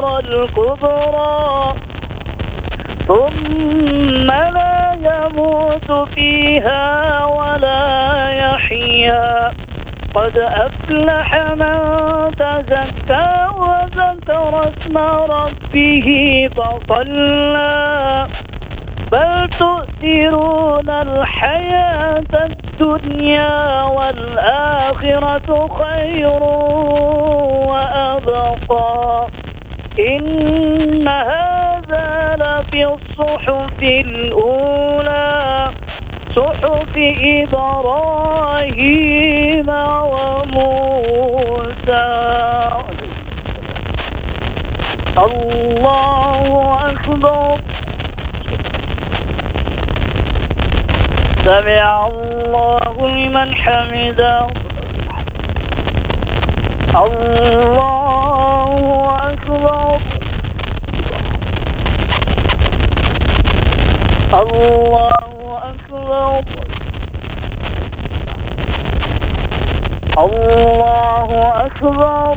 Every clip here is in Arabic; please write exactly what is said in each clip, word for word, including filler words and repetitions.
الكبرى ثم لا يموت فيها ولا يحيا قد أفلح من تزكى وذكر اسم ربه فصلى بل تؤثرون الحياة الدنيا والآخرة خير وأبقى إن هذا لفي الصحف الأولى صحف إبراهيم وموسى. الله أكبر. سمع الله لمن حمده. الله أكبر. الله أكبر. الله أكبر.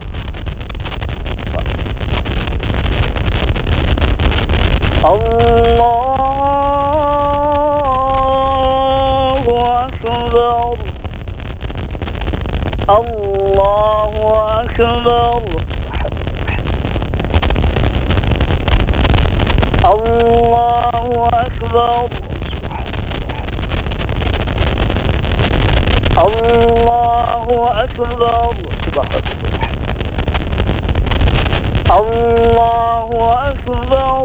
الله أكبر. الله أكبر. الله أكبر. الله أكبر. الله أكبر.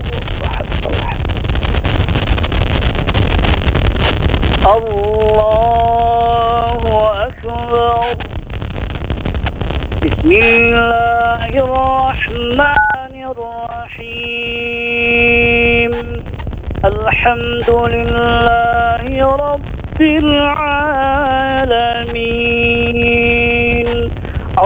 الله أكبر. بسم الله الرحمن الرحيم الحمد لله رب العالمين